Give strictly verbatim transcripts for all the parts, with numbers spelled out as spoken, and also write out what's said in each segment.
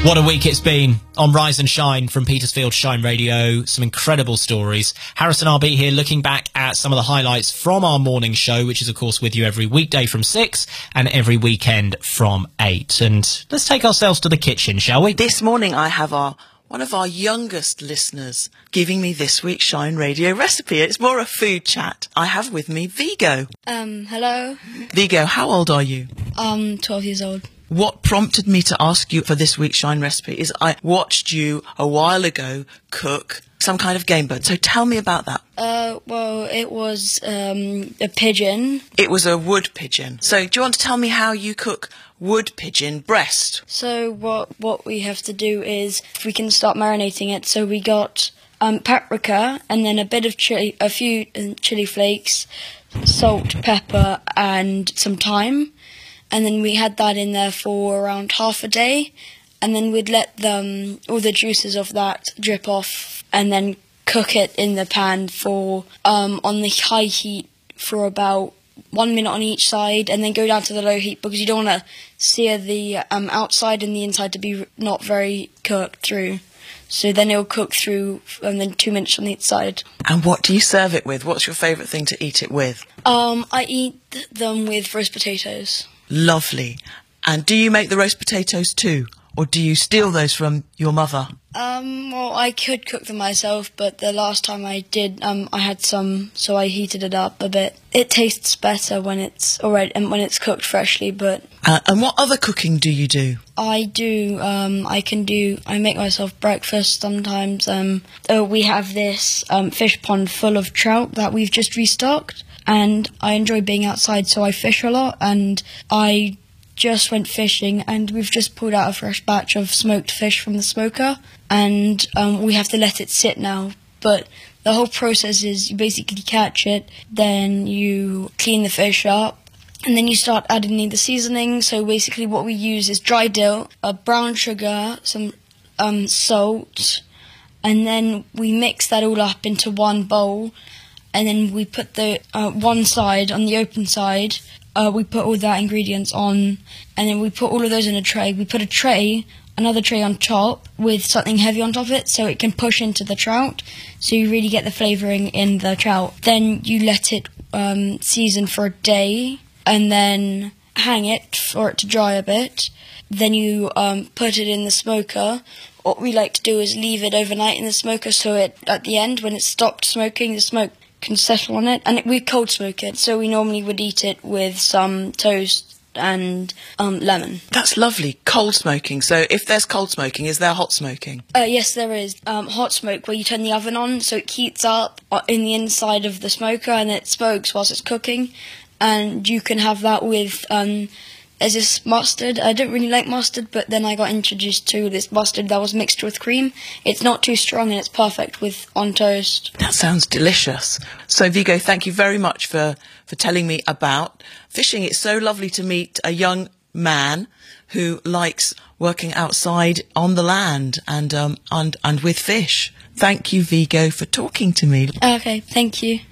What a week it's been on Rise and Shine from Petersfield Shine Radio. Some incredible stories. Harrison R B here looking back at some of the highlights from our morning show, which is, of course, with you every weekday from six and every weekend from eight. And let's take ourselves to the kitchen, shall we? This morning I have our one of our youngest listeners giving me this week's Shine Radio recipe. It's more a food chat. I have with me Vigo. Um, hello. Vigo, how old are you? Um, twelve years old. What prompted me to ask you for this week's Shine recipe is I watched you a while ago cook some kind of game bird. So tell me about that. Uh, well, it was um, a pigeon. It was a wood pigeon. So do you want to tell me how you cook wood pigeon breast? So what what we have to do is we can start marinating it. So we got um, paprika and then a bit of chili, a few uh, chili flakes, salt, pepper, and some thyme. And then we had that in there for around half a day, and then we'd let them, all the juices of that drip off, and then cook it in the pan for um, on the high heat for about one minute on each side, and then go down to the low heat because you don't want to sear the um, outside and the inside to be not very cooked through. So then it'll cook through, and then two minutes on each side. And what do you serve it with? What's your favourite thing to eat it with? Um, I eat them with roast potatoes. Lovely. And do you make the roast potatoes too? Or do you steal those from your mother? Um, well, I could cook them myself, but the last time I did, um, I had some, so I heated it up a bit. It tastes better when it's already, and when it's cooked freshly, but... Uh, and what other cooking do you do? I do, um, I can do, I make myself breakfast sometimes. Um, oh, we have this um, fish pond full of trout that we've just restocked, and I enjoy being outside, so I fish a lot, and I just went fishing, and we've just pulled out a fresh batch of smoked fish from the smoker, and um, we have to let it sit now. But the whole process is you basically catch it, then you clean the fish up, and then you start adding in the seasoning. So basically what we use is dry dill, uh, brown sugar, some um, salt, and then we mix that all up into one bowl, and then we put the uh, one side, on the open side, Uh, we put all that ingredients on, and then we put all of those in a tray. We put a tray, another tray on top with something heavy on top of it so it can push into the trout, so you really get the flavouring in the trout. Then you let it um, season for a day, and then hang it for it to dry a bit. Then you um, put it in the smoker. What we like to do is leave it overnight in the smoker so it, at the end, when it's stopped smoking, the smoke can settle on it, and it, we cold smoke it, so we normally would eat it with some toast and um, lemon. That's lovely, cold smoking. So if there's cold smoking, is there hot smoking? Uh, yes, there is. Um, hot smoke, where you turn the oven on so it heats up in the inside of the smoker and it smokes whilst it's cooking, and you can have that with... Um, There's this mustard. I don't really like mustard, but then I got introduced to this mustard that was mixed with cream. It's not too strong and it's perfect with on toast. That sounds delicious. So Vigo, thank you very much for, for telling me about fishing. It's so lovely to meet a young man who likes working outside on the land and um and, and with fish. Thank you, Vigo, for talking to me. Okay, thank you.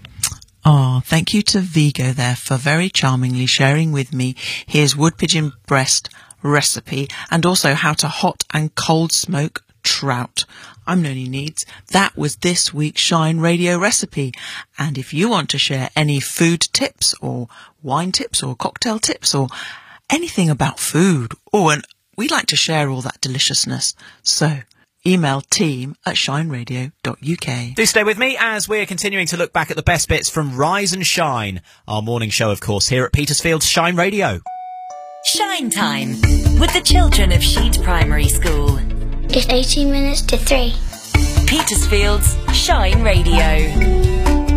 Oh, thank you to Vigo there for very charmingly sharing with me his wood pigeon breast recipe and also how to hot and cold smoke trout. I'm Noni Needs. That was this week's Shine Radio recipe. And if you want to share any food tips or wine tips or cocktail tips or anything about food, oh, and we like to share all that deliciousness. So email team at shine radio dot u k. Do stay with me as we're continuing to look back at the best bits from Rise and Shine, our morning show, of course, here at Petersfield's Shine Radio. Shine Time with the children of Sheet Primary School. It's eighteen minutes to three. Petersfield's Shine Radio.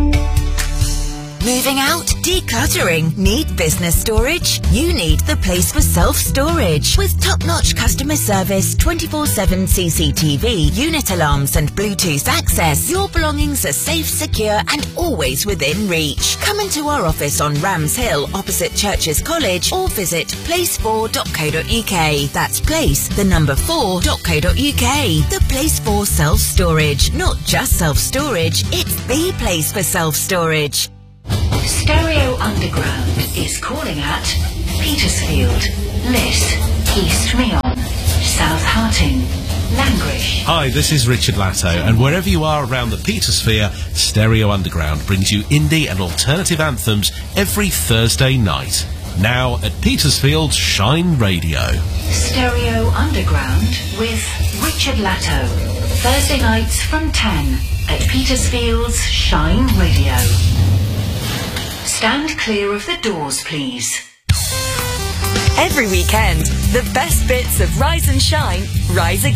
Moving out? Decluttering? Need business storage? You need the place for self-storage. With top-notch customer service, twenty-four seven C C T V, unit alarms and Bluetooth access, your belongings are safe, secure and always within reach. Come into our office on Rams Hill opposite Churches College or visit place four dot co dot u k. That's place, the number four dot co dot u k. The place for self-storage. Not just self-storage, it's the place for self-storage. Stereo Underground is calling at Petersfield, Liss, East Meon, South Harting, Langrish. Hi, this is Richard Latto, and wherever you are around the Petersphere, Stereo Underground brings you indie and alternative anthems every Thursday night. Now at Petersfield's Shine Radio. Stereo Underground with Richard Latto. Thursday nights from ten at Petersfield's Shine Radio. Stand clear of the doors, please. Every weekend, the best bits of Rise and Shine rise again.